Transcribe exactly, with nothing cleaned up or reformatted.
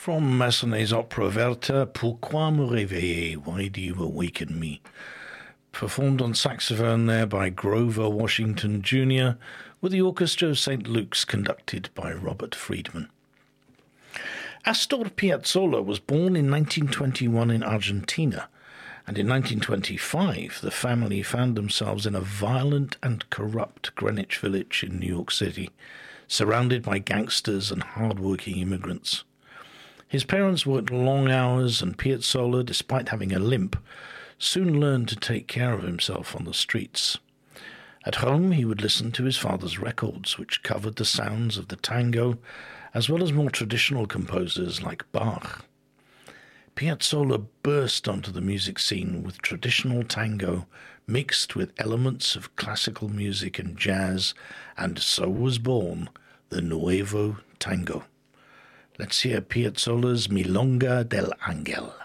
From Massenet's opera Werther, Pourquoi me réveiller? Why do you awaken me? Performed on saxophone there by Grover Washington Junior with the Orchestra of Saint Luke's conducted by Robert Friedman. Astor Piazzolla was born in nineteen twenty-one in Argentina, and in nineteen twenty-five the family found themselves in a violent and corrupt Greenwich Village in New York City, surrounded by gangsters and hard-working immigrants. His parents worked long hours, and Piazzolla, despite having a limp, soon learned to take care of himself on the streets. At home he would listen to his father's records, which covered the sounds of the tango, as well as more traditional composers like Bach. Piazzolla burst onto the music scene with traditional tango mixed with elements of classical music and jazz, and so was born the Nuevo Tango. Let's hear Piazzolla's Milonga del Angel.